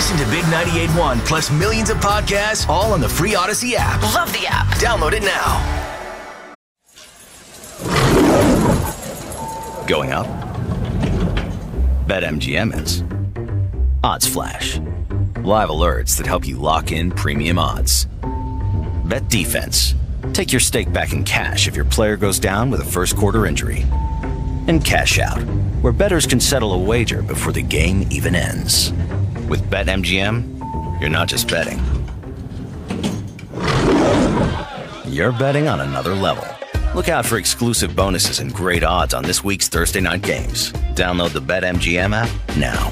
Listen to Big 98.1 plus millions of podcasts all on the free Odyssey app. Love the app. Download it now. Going up? BetMGM is. Odds Flash. Live alerts that help you lock in premium odds. Bet Defense. Take your stake back in cash if your player goes down with a first quarter injury. And Cash Out, where bettors can settle a wager before the game even ends. With BetMGM, you're not just betting. You're betting on another level. Look out for exclusive bonuses and great odds on this week's Thursday night games. Download the BetMGM app now.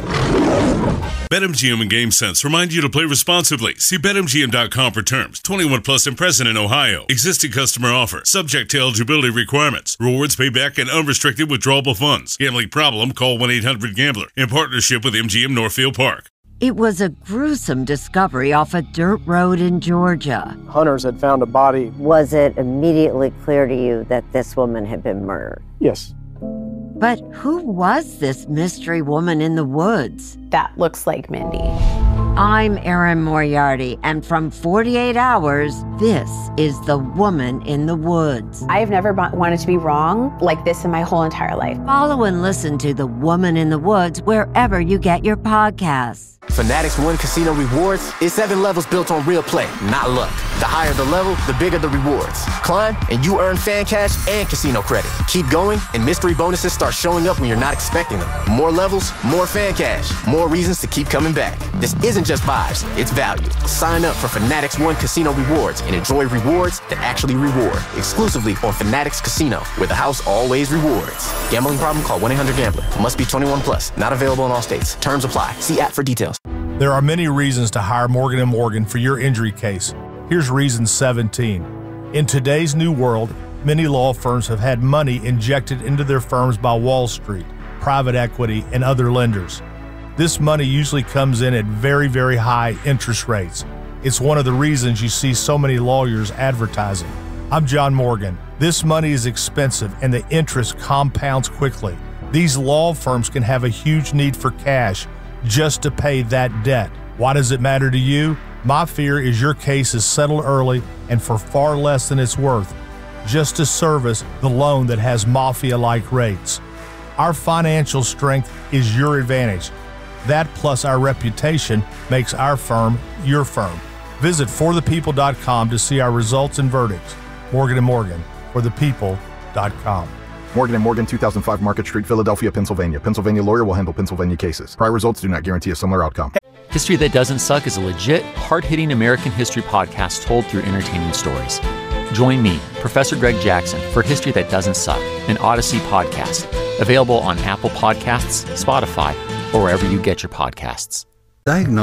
BetMGM and GameSense remind you to play responsibly. See BetMGM.com for terms. 21 plus and present in Ohio. Existing customer offer. Subject to eligibility requirements. Rewards payback and unrestricted withdrawable funds. Gambling problem? Call 1-800-GAMBLER. In partnership with MGM Northfield Park. It was a gruesome discovery off a dirt road in Georgia. Hunters had found a body. Was it immediately clear to you that this woman had been murdered? Yes. But who was this mystery woman in the woods? That looks like Mindy. I'm Erin Moriarty, and from 48 Hours, this is The Woman in the Woods. I've never wanted to be wrong like this in my whole entire life. Follow and listen to The Woman in the Woods wherever you get your podcasts. Fanatics One Casino Rewards is 7 levels built on real play, not luck. The higher the level, the bigger the rewards. Climb, and you earn fan cash and casino credit. Keep going, and mystery bonuses start showing up when you're not expecting them. More levels, more fan cash, more reasons to keep coming back. This isn't just vibes, it's value. Sign up for Fanatics One Casino Rewards and enjoy rewards that actually reward. Exclusively on Fanatics Casino, where the house always rewards. Gambling problem? Call 1-800-GAMBLER. Must be 21 plus. Not available in all states. Terms apply. See app for details. There are many reasons to hire Morgan & Morgan for your injury case. Here's reason 17. In today's new world, many law firms have had money injected into their firms by Wall Street, private equity, and other lenders. This money usually comes in at very, very high interest rates. It's one of the reasons you see so many lawyers advertising. I'm John Morgan. This money is expensive and the interest compounds quickly. These law firms can have a huge need for cash just to pay that debt. Why does it matter to you? My fear is your case is settled early and for far less than it's worth, just to service the loan that has mafia-like rates. Our financial strength is your advantage. That plus our reputation makes our firm your firm. Visit forthepeople.com to see our results and verdicts. Morgan & Morgan, forthepeople.com. Morgan & Morgan, 2005 Market Street, Philadelphia, Pennsylvania. Pennsylvania lawyer will handle Pennsylvania cases. Prior results do not guarantee a similar outcome. History That Doesn't Suck is a legit, hard-hitting American history podcast told through entertaining stories. Join me, Professor Greg Jackson, for History That Doesn't Suck, an Odyssey podcast. Available on Apple Podcasts, Spotify, or wherever you get your podcasts.